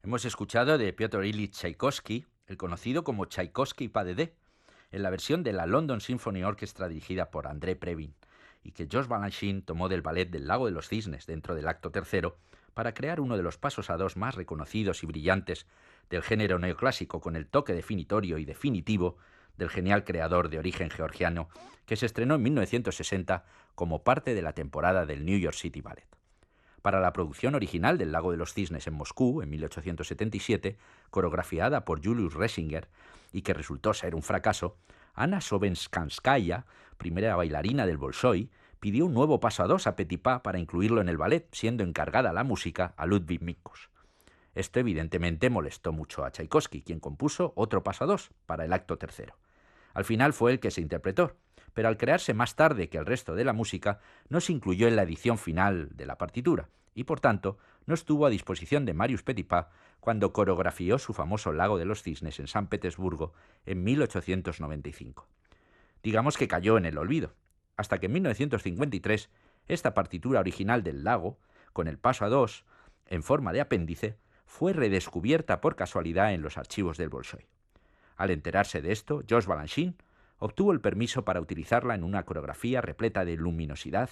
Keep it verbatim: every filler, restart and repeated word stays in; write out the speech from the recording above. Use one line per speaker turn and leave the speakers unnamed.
Hemos escuchado de Piotr Ilyich Tchaikovsky, el conocido como Tchaikovsky Pas de deux, en la versión de la London Symphony Orchestra dirigida por André Previn, y que Georges Balanchine tomó del ballet del Lago de los Cisnes dentro del acto tercero para crear uno de los pasos a dos más reconocidos y brillantes del género neoclásico, con el toque definitorio y definitivo del genial creador de origen georgiano que se estrenó en mil novecientos sesenta como parte de la temporada del New York City Ballet. Para la producción original del Lago de los Cisnes en Moscú, en mil ochocientos setenta y siete, coreografiada por Julius Resinger, y que resultó ser un fracaso, Anna Sobenskaya, primera bailarina del Bolshoi, pidió un nuevo paso a dos a Petipa para incluirlo en el ballet, siendo encargada la música a Ludwig Mikus. Esto evidentemente molestó mucho a Tchaikovsky, quien compuso otro paso a dos para el acto tercero. Al final fue el que se interpretó, pero al crearse más tarde que el resto de la música, no se incluyó en la edición final de la partitura, y por tanto no estuvo a disposición de Marius Petipa cuando coreografió su famoso Lago de los Cisnes en San Petersburgo en mil ochocientos noventa y cinco. Digamos que cayó en el olvido, hasta que en mil novecientos cincuenta y tres esta partitura original del Lago, con el paso a dos, en forma de apéndice, fue redescubierta por casualidad en los archivos del Bolshoi. Al enterarse de esto, Georges Balanchine obtuvo el permiso para utilizarla en una coreografía repleta de luminosidad